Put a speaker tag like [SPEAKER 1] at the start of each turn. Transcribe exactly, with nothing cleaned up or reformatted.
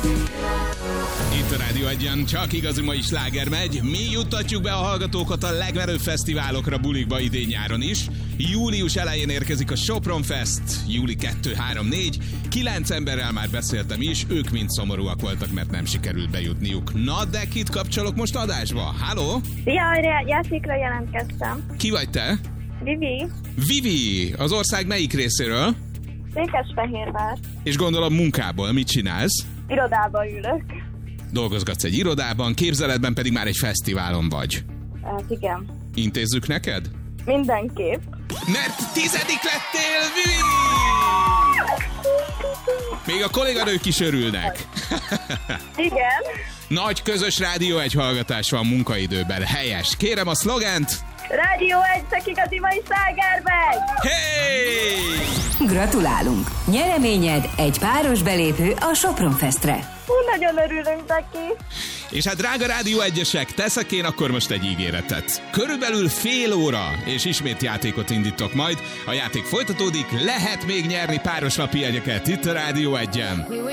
[SPEAKER 1] Itt a Rádió Egyen csak igazi mai sláger megy. Mi juttatjuk be a hallgatókat a legmenőbb fesztiválokra, bulikba idén-nyáron is. Július elején érkezik a Sopron Fest, júli kettő három négy. Kilenc emberrel már beszéltem is, ők mind szomorúak voltak, mert nem sikerült bejutniuk. Na, de kit kapcsolok most adásba? Halló?
[SPEAKER 2] Szia, játékra jelentkeztem.
[SPEAKER 1] Ki vagy te?
[SPEAKER 2] Vivi.
[SPEAKER 1] Vivi, az ország melyik részéről?
[SPEAKER 2] Székesfehérvár.
[SPEAKER 1] És gondolom munkából mit csinálsz?
[SPEAKER 2] Irodában ülök.
[SPEAKER 1] Dolgozgatsz egy irodában, képzeletben pedig már egy fesztiválon vagy.
[SPEAKER 2] Hát igen.
[SPEAKER 1] Intézzük neked?
[SPEAKER 2] Mindenképp.
[SPEAKER 1] Mert tizedik lettél, Vivi! Még a kolléganők is örülnek.
[SPEAKER 2] Igen.
[SPEAKER 1] Nagy közös Rádió egy hallgatás van munkaidőben. Helyes. Kérem a szlogent.
[SPEAKER 2] Rádió egy, csak igazi mai sláger megy!
[SPEAKER 1] Hey!
[SPEAKER 3] Gratulálunk! Nyereményed egy páros belépő a Sopron Festre.
[SPEAKER 2] Hú, nagyon örülünk neki.
[SPEAKER 1] És hát drága Rádió egyesek, teszek én akkor most egy ígéretet. Körülbelül fél óra, és ismét játékot indítok majd. A játék folytatódik, lehet még nyerni páros napi jegyeket itt a Rádió egyen.